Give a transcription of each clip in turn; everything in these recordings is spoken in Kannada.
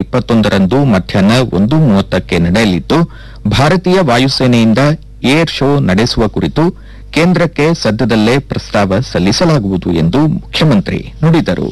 21ರಂದು ಮಧ್ಯಾಹ್ನ 1:30ಕ್ಕೆ ನಡೆಯಲಿದ್ದು ಭಾರತೀಯ ವಾಯುಸೇನೆಯಿಂದ ಏರ್ ಶೋ ನಡೆಸುವ ಕುರಿತು ಕೇಂದ್ರಕ್ಕೆ ಸದ್ಯದಲ್ಲೇ ಪ್ರಸ್ತಾವ ಸಲ್ಲಿಸಲಾಗುವುದು ಎಂದು ಮುಖ್ಯಮಂತ್ರಿ ನುಡಿದರು.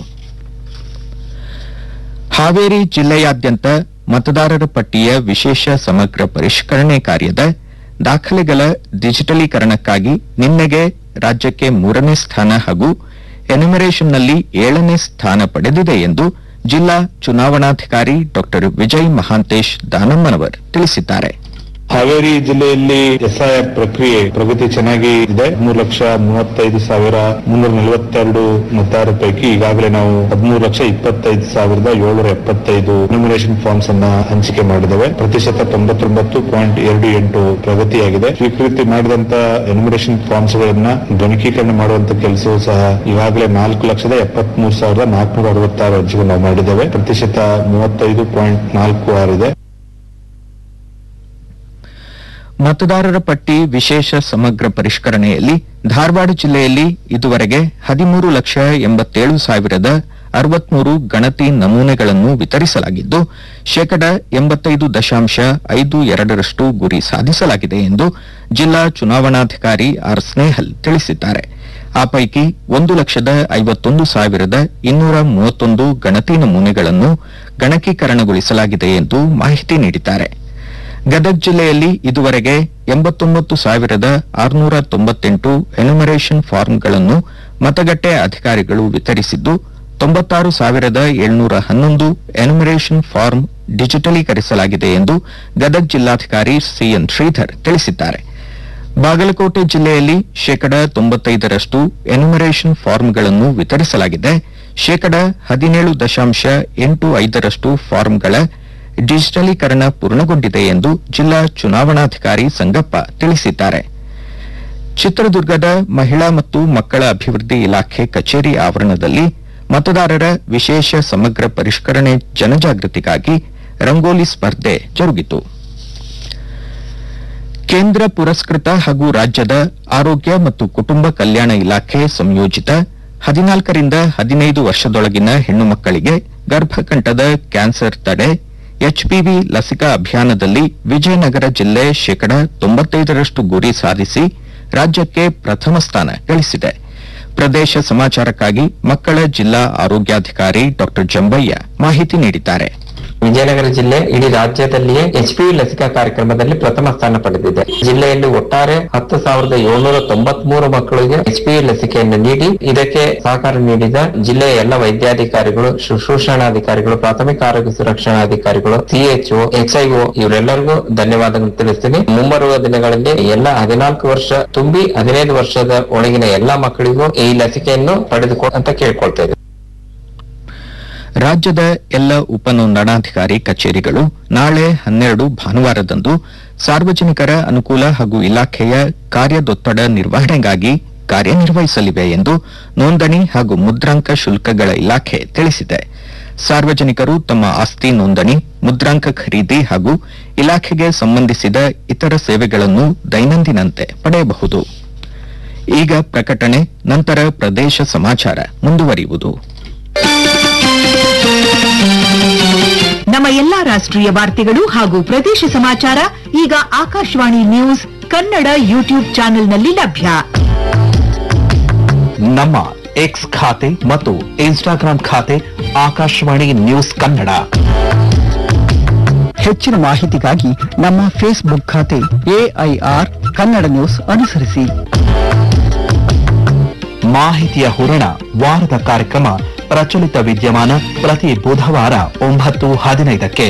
ಹಾವೇರಿ ಜಿಲ್ಲೆಯಾದ್ಯಂತ ಮತದಾರರ ಪಟ್ಟಿಯ ವಿಶೇಷ ಸಮಗ್ರ ಪರಿಷ್ಕರಣೆ ಕಾರ್ಯದ ದಾಖಲೆಗಳ ಡಿಜಿಟಲೀಕರಣಕ್ಕಾಗಿ ನಿನ್ನೆಗೆ ರಾಜ್ಯಕ್ಕೆ 3ನೇ ಸ್ಥಾನ ಹಾಗೂ ಎನ್ಯುಮರೇಷನ್ನಲ್ಲಿ 7ನೇ ಸ್ಥಾನ ಪಡೆದಿದೆ ಎಂದು ಜಿಲ್ಲಾ ಚುನಾವಣಾಧಿಕಾರಿ ಡಾ ವಿಜಯ್ ಮಹಾಂತೇಶ್ ದಾನಮ್ಮನವರ್ ತಿಳಿಸಿದ್ದಾರೆ. ಹಾವೇರಿ ಜಿಲ್ಲೆಯಲ್ಲಿ ಎಸ್ಐಆರ್ ಪ್ರಕ್ರಿಯೆ ಪ್ರಗತಿ ಚೆನ್ನಾಗಿ ಇದೆ. 3,35,342 ಮತದಾರರ ಪೈಕಿ ಈಗಾಗಲೇ ನಾವು 13,25,775 ಎನ್ಯುಮರೇಷನ್ ಫಾರ್ಮ್ಸ್ ಅನ್ನ ಹಂಚಿಕೆ ಮಾಡಿದ್ದೇವೆ. ಪ್ರತಿಶತ 99.28 ಪ್ರಗತಿಯಾಗಿದೆ. ಸ್ವೀಕೃತಿ ಮಾಡಿದಂತ ಎನ್ಯುಮರೇಷನ್ ಫಾರ್ಮ್ಸ್ ಗಳನ್ನ ಗಣಕೀಕರಣ ಮಾಡುವಂತ ಕೆಲಸವೂ ಸಹ ಈಗಾಗಲೇ 4,73,466 ಅರ್ಜಿಗಳು ನಾವು ಮಾಡಿದ್ದೇವೆ. ಪ್ರತಿಶತ 35.46 ಇದೆ. ಮತದಾರರ ಪಟ್ಟಿ ವಿಶೇಷ ಸಮಗ್ರ ಪರಿಷ್ಕರಣೆಯಲ್ಲಿ ಧಾರವಾಡ ಜಿಲ್ಲೆಯಲ್ಲಿ ಇದುವರೆಗೆ 13,87,063 ಗಣತಿ ನಮೂನೆಗಳನ್ನು ವಿತರಿಸಲಾಗಿದ್ದು 85.52% ಗುರಿ ಸಾಧಿಸಲಾಗಿದೆ ಎಂದು ಜಿಲ್ಲಾ ಚುನಾವಣಾಧಿಕಾರಿ ಆರ್ ಸ್ನೇಹಲ್ ತಿಳಿಸಿದ್ದಾರೆ. ಆ ಪೈಕಿ 1,51,231 ಗಣತಿ ನಮೂನೆಗಳನ್ನು ಗಣಕೀಕರಣಗೊಳಿಸಲಾಗಿದೆ ಎಂದು ಮಾಹಿತಿ ನೀಡಿದ್ದಾರೆ. ಗದಗ ಜಿಲ್ಲೆಯಲ್ಲಿ ಇದುವರೆಗೆ 89,698 ಎನ್ಯುಮರೇಷನ್ ಫಾರ್ಮ್ಗಳನ್ನು ಮತಗಟ್ಟೆ ಅಧಿಕಾರಿಗಳು ವಿತರಿಸಿದ್ದು 96,711 ಎನ್ಯುಮರೇಷನ್ ಫಾರ್ಮ್ ಡಿಜಿಟಲೀಕರಿಸಲಾಗಿದೆ ಎಂದು ಗದಗ ಜಿಲ್ಲಾಧಿಕಾರಿ ಸಿಎನ್ ಶ್ರೀಧರ್ ತಿಳಿಸಿದ್ದಾರೆ. ಬಾಗಲಕೋಟೆ ಜಿಲ್ಲೆಯಲ್ಲಿ 95% ಎನ್ಯುಮರೇಷನ್ ಫಾರ್ಮ್ಗಳನ್ನು ವಿತರಿಸಲಾಗಿದೆ. 17.85% ಫಾರ್ಮ್ಗಳ ಡಿಜಿಟಲೀಕರಣ ಪೂರ್ಣಗೊಂಡಿದೆ ಎಂದು ಜಿಲ್ಲಾ ಚುನಾವಣಾಧಿಕಾರಿ ಸಂಗಪ್ಪ ತಿಳಿಸಿದ್ದಾರೆ. ಚಿತ್ರದುರ್ಗದ ಮಹಿಳಾ ಮತ್ತು ಮಕ್ಕಳ ಅಭಿವೃದ್ಧಿ ಇಲಾಖೆ ಕಚೇರಿ ಆವರಣದಲ್ಲಿ ಮತದಾರರ ವಿಶೇಷ ಸಮಗ್ರ ಪರಿಷ್ಕರಣೆ ಜನಜಾಗೃತಿಗಾಗಿ ರಂಗೋಲಿ ಸ್ಪರ್ಧೆ ಜರುಗಿತು. ಕೇಂದ್ರ ಪುರಸ್ಕೃತ ಹಾಗೂ ರಾಜ್ಯದ ಆರೋಗ್ಯ ಮತ್ತು ಕುಟುಂಬ ಕಲ್ಯಾಣ ಇಲಾಖೆ ಸಂಯೋಜಿತ 14ರಿಂದ 15 ವರ್ಷದೊಳಗಿನ ಹೆಣ್ಣು ಮಕ್ಕಳಿಗೆ ಗರ್ಭಕಂಠದ ಕ್ಯಾನ್ಸರ್ ತಡೆ ಎಚ್ಪಿವಿ ಲಸಿಕಾ ಅಭಿಯಾನದಲ್ಲಿ ವಿಜಯನಗರ ಜಿಲ್ಲೆ 95% ಗುರಿ ಸಾಧಿಸಿ ರಾಜ್ಯಕ್ಕೆ ಪ್ರಥಮ ಸ್ಥಾನ ಗಳಿಸಿದೆ. ಪ್ರದೇಶ ಸಮಾಚಾರಕ್ಕಾಗಿ ಮಕ್ಕಳ ಜಿಲ್ಲಾ ಆರೋಗ್ಯಾಧಿಕಾರಿ ಡಾ ಜಂಬಯ್ಯ ಮಾಹಿತಿ ನೀಡಿದ್ದಾರೆ. ವಿಜಯನಗರ ಜಿಲ್ಲೆ ಇಡೀ ರಾಜ್ಯದಲ್ಲಿಯೇ ಎಚ್ಪಿವಿ ಲಸಿಕಾ ಕಾರ್ಯಕ್ರಮದಲ್ಲಿ ಪ್ರಥಮ ಸ್ಥಾನ ಪಡೆದಿದೆ. ಜಿಲ್ಲೆಯಲ್ಲಿ ಒಟ್ಟಾರೆ 10,793 ಮಕ್ಕಳಿಗೆ ಎಚ್ಪಿವಿ ಲಸಿಕೆಯನ್ನು ನೀಡಿ ಇದಕ್ಕೆ ಸಹಕಾರ ನೀಡಿದ ಜಿಲ್ಲೆಯ ಎಲ್ಲ ವೈದ್ಯಾಧಿಕಾರಿಗಳು, ಶುಶ್ರೂಷಣಾಧಿಕಾರಿಗಳು, ಪ್ರಾಥಮಿಕ ಆರೋಗ್ಯ ಸುರಕ್ಷಣಾಧಿಕಾರಿಗಳು, ಸಿಎಚ್ಒ, ಎಚ್ಐಒ ಇವರೆಲ್ಲರಿಗೂ ಧನ್ಯವಾದಗಳು ತಿಳಿಸ್ತೀನಿ. ಮುಂಬರುವ ದಿನಗಳಲ್ಲಿ ಎಲ್ಲ 14 ವರ್ಷ ತುಂಬಿ 15 ವರ್ಷದ ಒಳಗಿನ ಎಲ್ಲಾ ಮಕ್ಕಳಿಗೂ ಈ ಲಸಿಕೆಯನ್ನು ಪಡೆದುಕೊ ಅಂತ ಕೇಳ್ಕೊಳ್ತಾ ಇದ್ದೀನಿ. ರಾಜ್ಯದ ಎಲ್ಲ ಉಪನೋಂದಣಾಧಿಕಾರಿ ಕಚೇರಿಗಳು ನಾಳೆ 12 ಭಾನುವಾರದಂದು ಸಾರ್ವಜನಿಕರ ಅನುಕೂಲ ಹಾಗೂ ಇಲಾಖೆಯ ಕಾರ್ಯದೊತ್ತಡ ನಿರ್ವಹಣೆಗಾಗಿ ಕಾರ್ಯನಿರ್ವಹಿಸಲಿವೆ ಎಂದು ನೋಂದಣಿ ಹಾಗೂ ಮುದ್ರಾಂಕ ಶುಲ್ಕಗಳ ಇಲಾಖೆ ತಿಳಿಸಿದೆ. ಸಾರ್ವಜನಿಕರು ತಮ್ಮ ಆಸ್ತಿ ನೋಂದಣಿ, ಮುದ್ರಾಂಕ ಖರೀದಿ ಹಾಗೂ ಇಲಾಖೆಗೆ ಸಂಬಂಧಿಸಿದ ಇತರ ಸೇವೆಗಳನ್ನು ದೈನಂದಿನಂತೆ ಪಡೆಯಬಹುದು. ಈಗ ಪ್ರಕಟಣೆ, ನಂತರ ಪ್ರದೇಶ ಸಮಾಚಾರ ಮುಂದುವರಿಯುವುದು. ನಮ್ಮ ಎಲ್ಲಾ ರಾಷ್ಟ್ರೀಯ ವಾರ್ತೆಗಳು ಹಾಗೂ ಪ್ರದೇಶ ಸಮಾಚಾರ ಈಗ ಆಕಾಶವಾಣಿ ನ್ಯೂಸ್ ಕನ್ನಡ ಯೂಟ್ಯೂಬ್ ಚಾನೆಲ್ನಲ್ಲಿ ಲಭ್ಯ. ನಮ್ಮ ಎಕ್ಸ್ ಖಾತೆ ಮತ್ತು ಇನ್ಸ್ಟಾಗ್ರಾಂ ಖಾತೆ ಆಕಾಶವಾಣಿ ನ್ಯೂಸ್ ಕನ್ನಡ. ಹೆಚ್ಚಿನ ಮಾಹಿತಿಗಾಗಿ ನಮ್ಮ ಫೇಸ್ಬುಕ್ ಖಾತೆ ಎಐಆರ್ ಕನ್ನಡ ನ್ಯೂಸ್ ಅನುಸರಿಸಿ. ಮಾಹಿತಿಯ ಹೂರಣ ವಾರದ ಕಾರ್ಯಕ್ರಮ ಪ್ರಚಲಿತ ವಿದ್ಯಮಾನ ಪ್ರತಿ ಬುಧವಾರ 9:15ಕ್ಕೆ.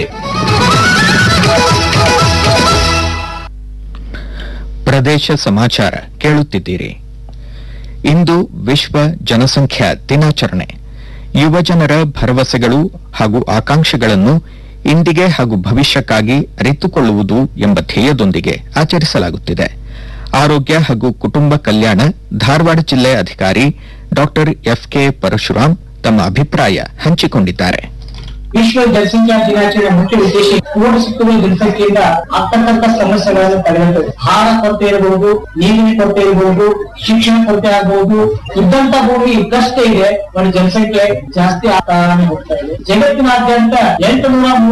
ಪ್ರದೇಶ ಸಮಾಚಾರ ಕೇಳುತ್ತಿದ್ದೀರಿ. ಇಂದು ವಿಶ್ವ ಜನಸಂಖ್ಯಾ ದಿನಾಚರಣೆ. ಯುವಜನರ ಭರವಸೆಗಳು ಹಾಗೂ ಆಕಾಂಕ್ಷೆಗಳನ್ನು ಇಂದಿಗೆ ಹಾಗೂ ಭವಿಷ್ಯಕ್ಕಾಗಿ ಅರಿತುಕೊಳ್ಳುವುದು ಎಂಬ ಧ್ಯೇಯದೊಂದಿಗೆ ಆಚರಿಸಲಾಗುತ್ತಿದೆ. ಆರೋಗ್ಯ ಹಾಗೂ ಕುಟುಂಬ ಕಲ್ಯಾಣ ಧಾರವಾಡ ಜಿಲ್ಲೆ ಅಧಿಕಾರಿ ಡಾ ಎಫ್ಕೆ ಪರಶುರಾಮ್ ತಮ್ಮ ಅಭಿಪ್ರಾಯ ಹಂಚಿಕೊಂಡಿದ್ದಾರೆ. ವಿಶ್ವ ಜನಸಂಖ್ಯಾ ದಿನಾಚರಣೆ ಮುಖ್ಯ ಉದ್ದೇಶ ಓಡಿಸುತ್ತಿರುವ ಜನಸಂಖ್ಯೆಯಿಂದ ಆಗ್ತಕ್ಕಂಥ ಸಮಸ್ಯೆಗಳನ್ನು ತಡೆಗಟ್ಟುವುದು. ಆಹಾರ ಕೊರತೆ ಇರಬಹುದು, ನೀರಿನ ಕೊರತೆ ಇರಬಹುದು, ಶಿಕ್ಷಣ ಕೊರತೆ ಆಗಬಹುದು. ಇದ್ದಂತ ಭೂಮಿ ಇದ್ದಷ್ಟೇ ಇದೆ, ಒಂದು ಜನಸಂಖ್ಯೆ ಜಾಸ್ತಿ ಆಗ್ತಾನೆ ಹೋಗ್ತಾ ಇದೆ. ಜಗತ್ತಿನಾದ್ಯಂತ 830